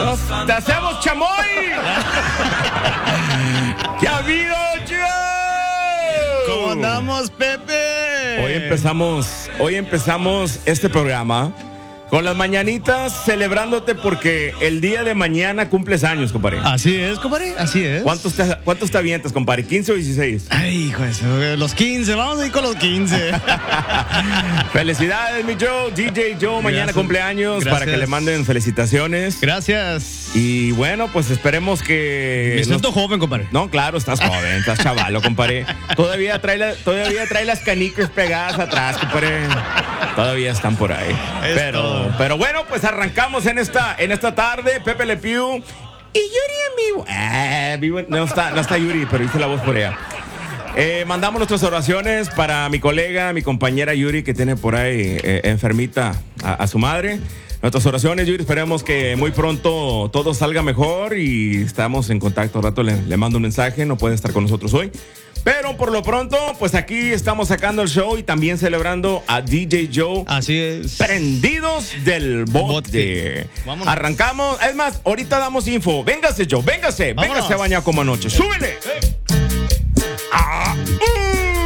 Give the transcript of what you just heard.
¡Te hacemos chamoy! ¡Qué ha habido, Joe! ¿Cómo andamos, Pepe? Hoy empezamos este programa con las mañanitas celebrándote porque el día de mañana cumples años, compadre. Así es, compadre, así es. ¿Cuántos te avientas, compadre? ¿15 o 16? Ay, hijo de eso, los 15, vamos a ir con los 15. Felicidades, mi Joe, DJ Joe, mañana Gracias. cumpleaños. Gracias. Para que le manden felicitaciones. Gracias. Y bueno, pues esperemos que... Me siento joven, compadre. No, claro, estás joven, estás chavalo, compadre. Todavía trae las canicas pegadas atrás, compadre. Todavía están por ahí. Pero bueno, pues arrancamos en esta tarde. Pepe Le Pew y Yuri en vivo. No está Yuri, pero hice la voz por ella. Mandamos nuestras oraciones para mi colega, mi compañera Yuri, que tiene por ahí enfermita a su madre. Nuestras oraciones, Yuri, esperemos que muy pronto todo salga mejor y estamos en contacto. Al rato le mando un mensaje, no puede estar con nosotros hoy. Pero por lo pronto, pues aquí estamos sacando el show y también celebrando a DJ Joe. Así es. Prendidos del bote. Vámonos. Arrancamos. Es más, ahorita damos info. Véngase, Joe, véngase. Vámonos. Véngase a bañar como anoche. ¡Súbele!